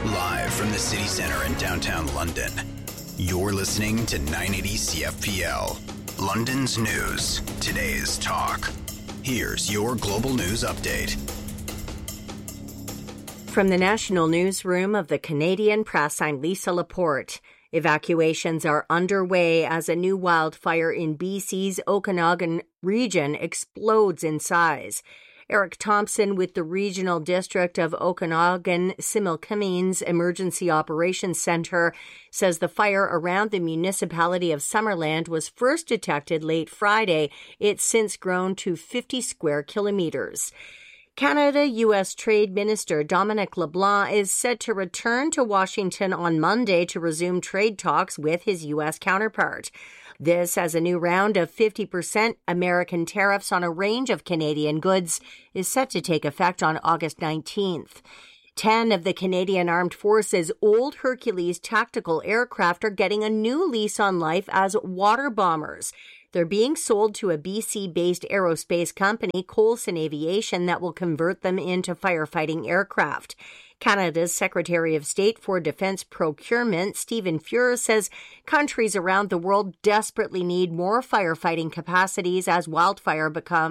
Live from the city centre in downtown London, you're listening to 980 CFPL, London's news, today's talk. Here's your global news update. From the national newsroom of the Canadian Press, I'm Lisa Laporte. Evacuations are underway as a new wildfire in BC's Okanagan region explodes in size. Eric Thompson with the Regional District of Okanagan-Similkameen's Emergency Operations Centre says the fire around the municipality of Summerland was first detected late Friday. It's since grown to 50 square kilometres. Canada-U.S. Trade Minister Dominic LeBlanc is set to return to Washington on Monday to resume trade talks with his U.S. counterpart. This as a new round of 50% American tariffs on a range of Canadian goods is set to take effect on August 19th. 10 of the Canadian Armed Forces' old Hercules tactical aircraft are getting a new lease on life as water bombers. They're being sold to a BC-based aerospace company, Coulson Aviation, that will convert them into firefighting aircraft. Canada's Secretary of State for Defence Procurement, Stephen Fuhr, says countries around the world desperately need more firefighting capacities as wildfires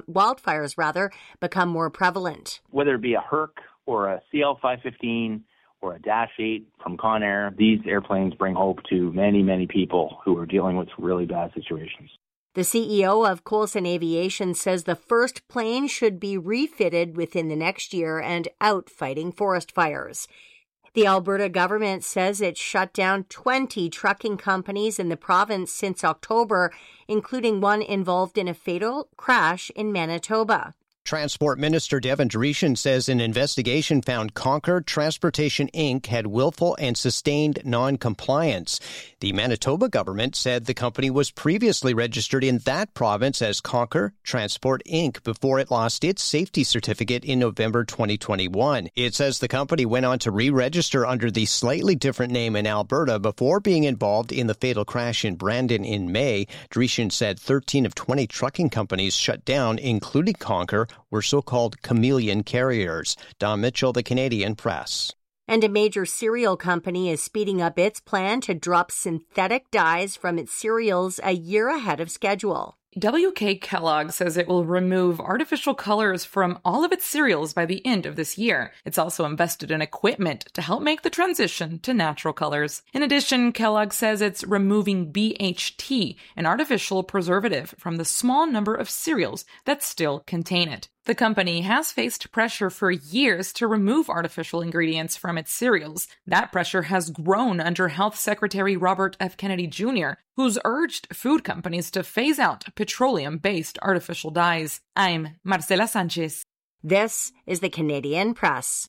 become more prevalent. Whether it be a Herc or a CL-515 or a Dash 8 from Conair, these airplanes bring hope to many, many people who are dealing with really bad situations. The CEO of Coulson Aviation says the first plane should be refitted within the next year and out fighting forest fires. The Alberta government says it's shut down 20 trucking companies in the province since October, including one involved in a fatal crash in Manitoba. Transport Minister Devin Dreeshen says an investigation found Concord Transportation Inc. had willful and sustained non-compliance. The Manitoba government said the company was previously registered in that province as Concord Transport Inc. before it lost its safety certificate in November 2021. It says the company went on to re-register under the slightly different name in Alberta before being involved in the fatal crash in Brandon in May. Dreeshen said 13 of 20 trucking companies shut down, including Concord, were so-called chameleon carriers. Don Mitchell, the Canadian Press. And a major cereal company is speeding up its plan to drop synthetic dyes from its cereals a year ahead of schedule. WK Kellogg says it will remove artificial colors from all of its cereals by the end of this year. It's also invested in equipment to help make the transition to natural colors. In addition, Kellogg says it's removing BHT, an artificial preservative, from the small number of cereals that still contain it. The company has faced pressure for years to remove artificial ingredients from its cereals. That pressure has grown under Health Secretary Robert F. Kennedy Jr., who's urged food companies to phase out petroleum-based artificial dyes. I'm Marcela Sanchez. This is the Canadian Press.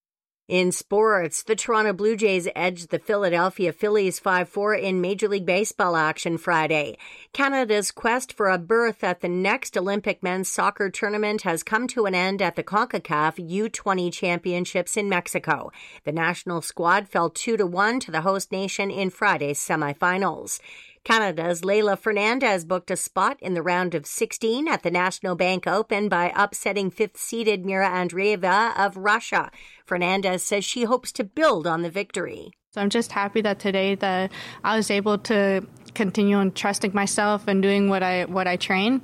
In sports, the Toronto Blue Jays edged the Philadelphia Phillies 5-4 in Major League Baseball action Friday. Canada's quest for a berth at the next Olympic men's soccer tournament has come to an end at the CONCACAF U20 Championships in Mexico. The national squad fell 2-1 to the host nation in Friday's semifinals. Canada's Leylah Fernandez booked a spot in the round of 16 at the National Bank Open by upsetting fifth-seeded Mira Andreeva of Russia. Fernandez says she hopes to build on the victory. So I'm just happy that today that I was able to continue on trusting myself and doing what I train.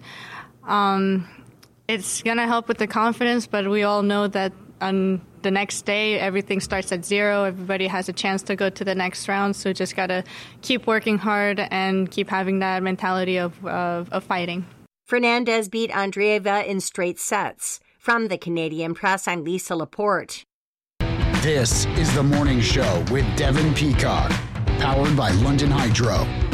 It's going to help with the confidence, but we all know that on the next day, everything starts at zero. Everybody has a chance to go to the next round. So just got to keep working hard and keep having that mentality of fighting. Fernandez beat Andreeva in straight sets. From the Canadian Press, I'm Lisa Laporte. This is The Morning Show with Devin Peacock, powered by London Hydro.